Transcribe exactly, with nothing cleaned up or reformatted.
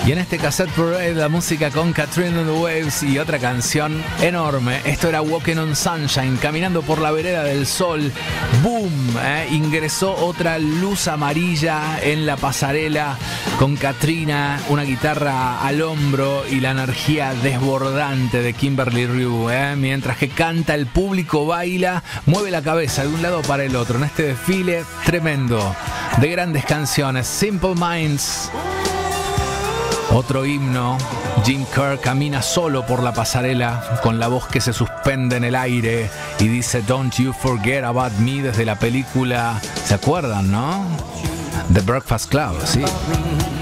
Y en este cassette parade la música con Katrina and the Waves y otra canción enorme. Esto era Walking on Sunshine, caminando por la vereda del sol. ¡Boom! ¿eh? Ingresó otra luz amarilla en la pasarela con Katrina, una guitarra al hombro y la energía desbordante de Kimberly Rue. ¿eh? Mientras que canta, el público baila, mueve la cabeza de un lado para el otro en este desfile tremendo de grandes canciones. Simple Minds. Otro himno, Jim Kerr camina solo por la pasarela con la voz que se suspende en el aire y dice Don't you forget about me desde la película, ¿se acuerdan, no? The Breakfast Club, sí.